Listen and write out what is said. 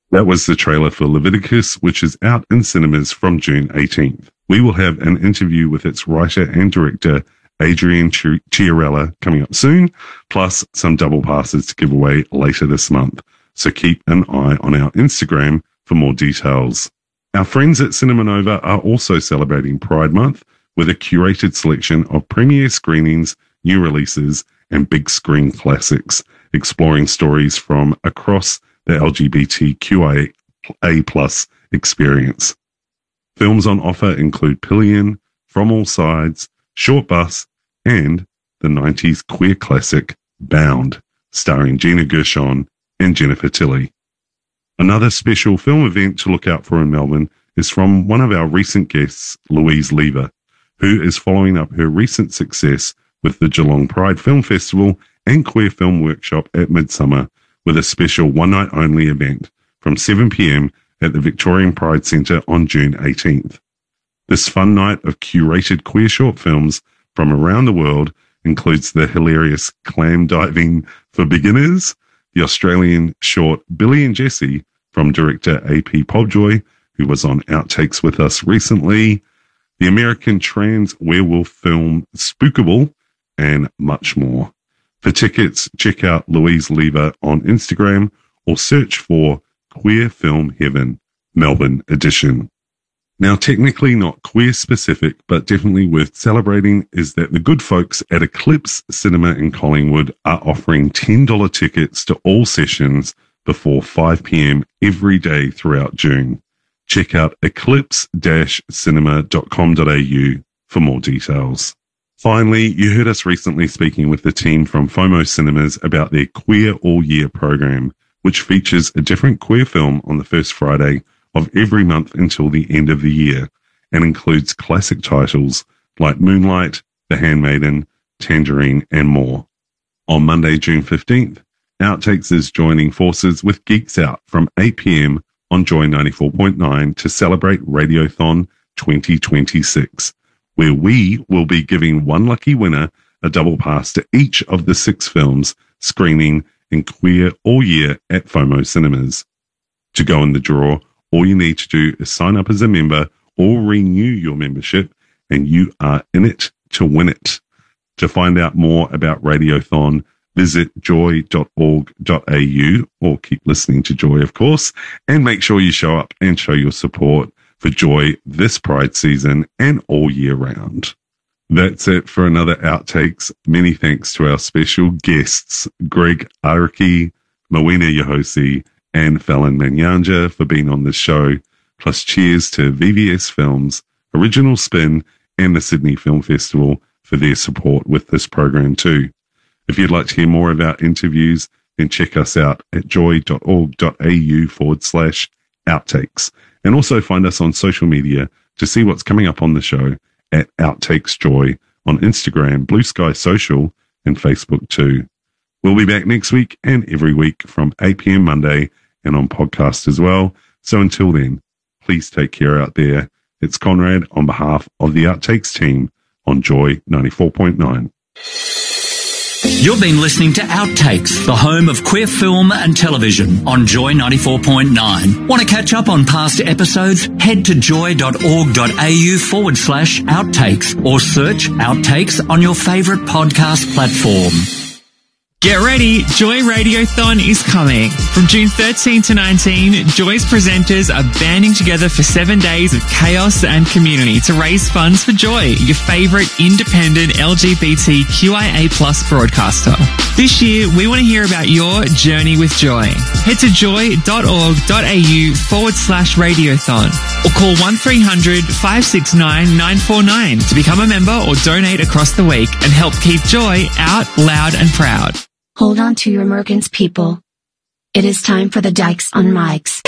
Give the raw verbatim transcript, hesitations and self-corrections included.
That was the trailer for Leviticus, which is out in cinemas from June eighteenth. We will have an interview with its writer and director, Adrian Chiarella, coming up soon, plus some double passes to give away later this month. So keep an eye on our Instagram for more details. Our friends at Cinema Nova are also celebrating Pride Month with a curated selection of premiere screenings, new releases, and big screen classics, exploring stories from across the L G B T Q I A plus experience. Films on offer include Pillion, From All Sides, Short Bus, and the nineties queer classic Bound, starring Gina Gershon and Jennifer Tilly. Another special film event to look out for in Melbourne is from one of our recent guests, Louise Lever, who is following up her recent success with the Geelong Pride Film Festival and Queer Film Workshop at Midsummer with a special one-night-only event from seven p.m. at the Victorian Pride Centre on June eighteenth. This fun night of curated queer short films from around the world includes the hilarious Clam Diving for Beginners, the Australian short Billy and Jessie from director A P Pobjoy, who was on Outtakes with us recently, the American trans werewolf film Spookable, and much more. For tickets, check out Louise Lever on Instagram or search for Queer Film Heaven, Melbourne edition. Now, technically not queer specific, but definitely worth celebrating is that the good folks at Eclipse Cinema in Collingwood are offering ten dollars tickets to all sessions before five p.m. every day throughout June. Check out eclipse dash cinema dot com dot a u for more details. Finally, you heard us recently speaking with the team from FOMO Cinemas about their Queer All Year program, which features a different queer film on the first Friday of every month until the end of the year, and includes classic titles like Moonlight, The Handmaiden, Tangerine, and more. On Monday, June fifteenth, Outtakes is joining forces with Geeks Out from eight p.m. on Joy ninety-four point nine to celebrate Radiothon twenty twenty-six, where we will be giving one lucky winner a double pass to each of the six films screening in Queer All Year at FOMO Cinemas. To go in the draw, all you need to do is sign up as a member or renew your membership, and you are in it to win it. To find out more about Radiothon, visit joy dot org dot a u, or keep listening to Joy, of course, and make sure you show up and show your support for Joy this Pride season and all year round. That's it for another Outtakes. Many thanks to our special guests, Greg Araki, Mawina Yahosi, and Fallon Manyanja for being on the show, plus cheers to V V S Films, Original Spin, and the Sydney Film Festival for their support with this program too. If you'd like to hear more of our interviews, then check us out at joy dot org dot a u forward slash outtakes. And also find us on social media to see what's coming up on the show at Outtakes Joy on Instagram, Blue Sky Social, and Facebook too. We'll be back next week and every week from eight p.m. Monday and on podcast as well. So until then, please take care out there. It's Conrad on behalf of the Outtakes team on Joy ninety-four point nine. You've been listening to Outtakes, the home of queer film and television on Joy ninety-four point nine. Want to catch up on past episodes? Head to joy dot org dot a u forward slash outtakes or search Outtakes on your favourite podcast platform. Get ready, Joy Radiothon is coming. From June thirteenth to nineteenth, Joy's presenters are banding together for seven days of chaos and community to raise funds for Joy, your favourite independent L G B T Q I A plus broadcaster. This year, we want to hear about your journey with Joy. Head to joy dot org dot a u forward slash radiothon or call one three hundred five six nine nine four nine to become a member or donate across the week and help keep Joy out loud and proud. Hold on to your merkins, people. It is time for the Dykes on Mics.